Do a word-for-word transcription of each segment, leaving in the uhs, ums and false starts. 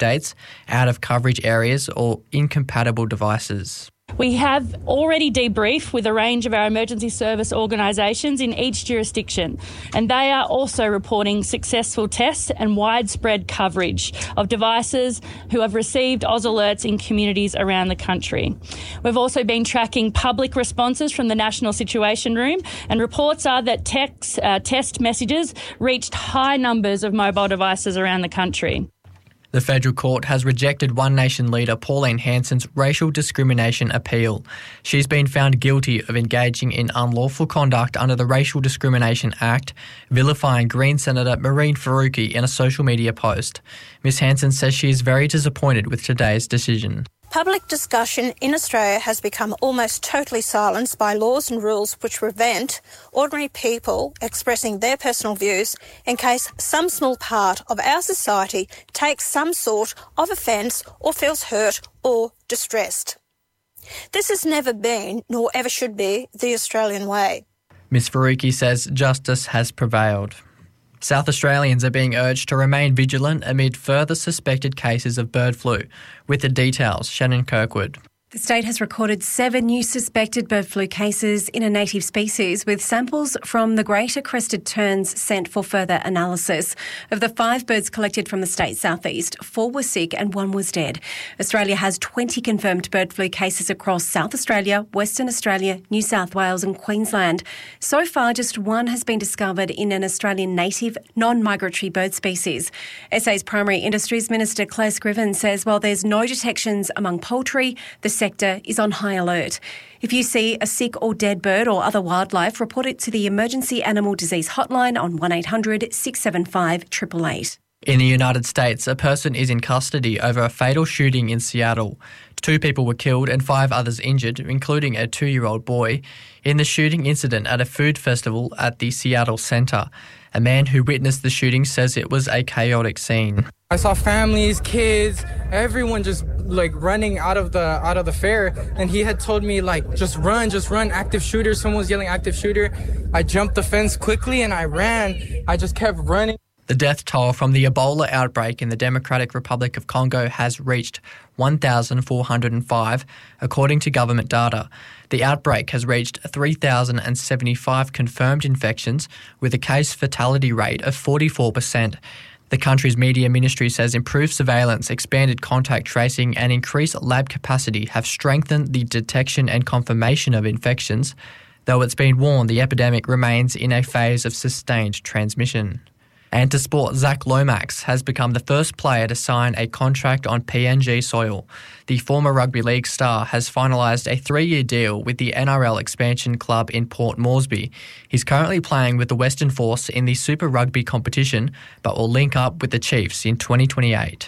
dates, out of coverage areas or incompatible devices. We have already debriefed with a range of our emergency service organisations in each jurisdiction, and they are also reporting successful tests and widespread coverage of devices who have received Oz alerts in communities around the country. We've also been tracking public responses from the National Situation Room, and reports are that text, uh, test messages reached high numbers of mobile devices around the country. The federal court has rejected One Nation leader Pauline Hanson's racial discrimination appeal. She's been found guilty of engaging in unlawful conduct under the Racial Discrimination Act, vilifying Green Senator Mehreen Faruqi in a social media post. Miz Hanson says she is very disappointed with today's decision. Public discussion in Australia has become almost totally silenced by laws and rules which prevent ordinary people expressing their personal views in case some small part of our society takes some sort of offence or feels hurt or distressed. This has never been, nor ever should be, the Australian way. Miz Faruqi says justice has prevailed. South Australians are being urged to remain vigilant amid further suspected cases of bird flu. With the details, Shannon Kirkwood. The state has recorded seven new suspected bird flu cases in a native species, with samples from the greater crested terns sent for further analysis. Of the five birds collected from the state's southeast, four were sick and one was dead. Australia has twenty confirmed bird flu cases across South Australia, Western Australia, New South Wales and Queensland. So far, just one has been discovered in an Australian native non-migratory bird species. S A's Primary Industries Minister Claire Scriven says while there's no detections among poultry, the sector is on high alert. If you see a sick or dead bird or other wildlife, report it to the Emergency Animal Disease Hotline on one eight hundred six seven five eight eight eight. In the United States, a person is in custody over a fatal shooting in Seattle. Two people were killed and five others injured, including a two-year-old boy, in the shooting incident at a food festival at the Seattle Center. A man who witnessed the shooting says it was a chaotic scene. I saw families, kids, everyone just like running out of the out of the fair, and he had told me like just run, just run, active shooter. Someone was yelling active shooter. I jumped the fence quickly and I ran. I just kept running. The death toll from the Ebola outbreak in the Democratic Republic of Congo has reached one thousand four hundred five, according to government data. The outbreak has reached three thousand seventy-five confirmed infections, with a case fatality rate of forty-four percent. The country's media ministry says improved surveillance, expanded contact tracing and increased lab capacity have strengthened the detection and confirmation of infections, though it's been warned the epidemic remains in a phase of sustained transmission. And to sport, Zach Lomax has become the first player to sign a contract on P N G soil. The former rugby league star has finalised a three-year deal with the N R L expansion club in Port Moresby. He's currently playing with the Western Force in the Super Rugby competition, but will link up with the Chiefs in twenty twenty-eight.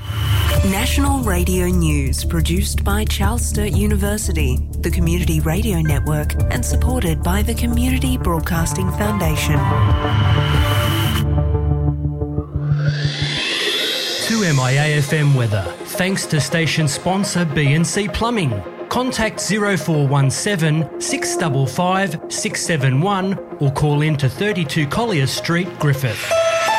National Radio News, produced by Charles Sturt University, the Community Radio Network, and supported by the Community Broadcasting Foundation. To M I A F M weather, thanks to station sponsor B and C Plumbing. Contact zero four one seven, six five five, six seven one or call in to thirty-two Collier Street, Griffith.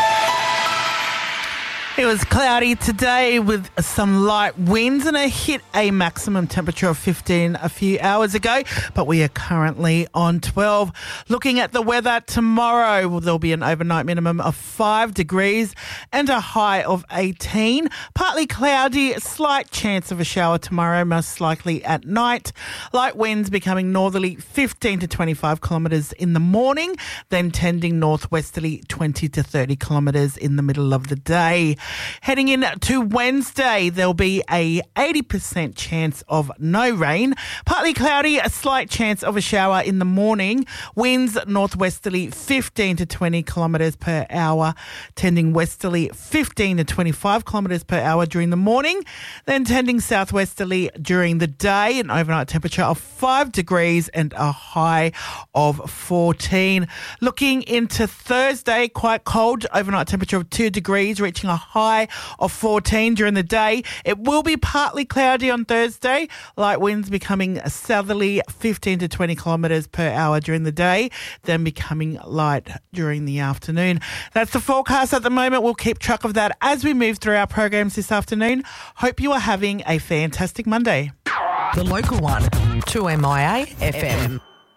It was cloudy today with some light winds, and it hit a maximum temperature of fifteen a few hours ago, but we are currently on twelve. Looking at the weather tomorrow, well, there'll be an overnight minimum of five degrees and a high of eighteen. Partly cloudy, slight chance of a shower tomorrow, most likely at night. Light winds becoming northerly fifteen to twenty-five kilometres in the morning, then tending northwesterly twenty to thirty kilometres in the middle of the day. Heading in to Wednesday, there'll be a eighty percent chance of no rain. Partly cloudy, a slight chance of a shower in the morning. Winds northwesterly fifteen to twenty kilometres per hour, tending westerly fifteen to twenty-five kilometres per hour during the morning, then tending southwesterly during the day. An overnight temperature of five degrees and a high of fourteen. Looking into Thursday, quite cold, overnight temperature of two degrees, reaching a high of fourteen during the day. It will be partly cloudy on Thursday, light winds becoming southerly fifteen to twenty kilometres per hour during the day, then becoming light during the afternoon. That's the forecast at the moment. We'll keep track of that as we move through our programs this afternoon. Hope you are having a fantastic Monday. The local one, two M I A F M.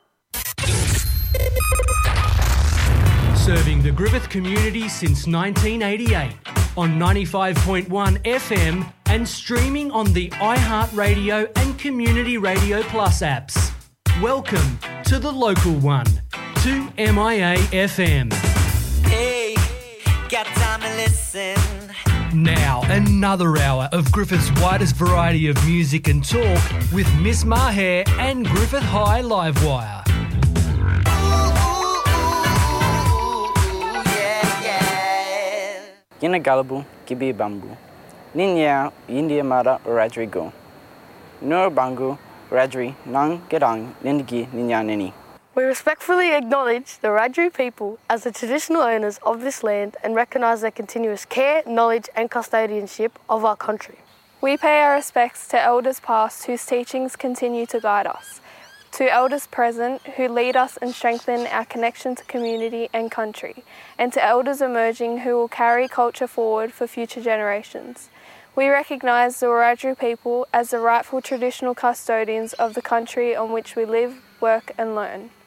Serving the Griffith community since nineteen eighty-eight on ninety-five point one F M and streaming on the iHeartRadio and Community Radio Plus apps. Welcome to the local one, two M I A F M. Hey, got time to listen. Now, another hour of Griffith's widest variety of music and talk with Miss Maher and Griffith High Livewire. Yina Galabu, Gibi Bambu. Ninya, India Mara, Radrigo. Nur Bangu, Radri, Nang Gedang, Nindigi, Ninya Nini. We respectfully acknowledge the Wiradjuri people as the traditional owners of this land and recognise their continuous care, knowledge and custodianship of our country. We pay our respects to elders past whose teachings continue to guide us, to elders present who lead us and strengthen our connection to community and country, and to elders emerging who will carry culture forward for future generations. We recognise the Wiradjuri people as the rightful traditional custodians of the country on which we live, work and learn.